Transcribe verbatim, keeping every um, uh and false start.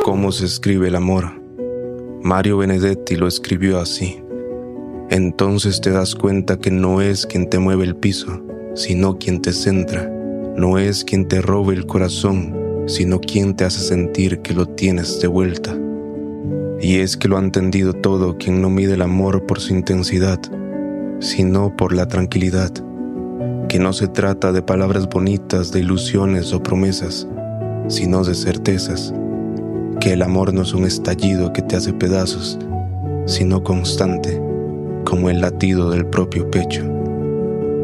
¿Cómo se escribe el amor? Mario Benedetti lo escribió así. Entonces te das cuenta que no es quien te mueve el piso, sino quien te centra. No es quien te roba el corazón, sino quien te hace sentir que lo tienes de vuelta. Y es que lo ha entendido todo quien no mide el amor por su intensidad, sino por la tranquilidad. Que no se trata de palabras bonitas, de ilusiones o promesas, sino de certezas. Que el amor no es un estallido que te hace pedazos, sino constante, como el latido del propio pecho.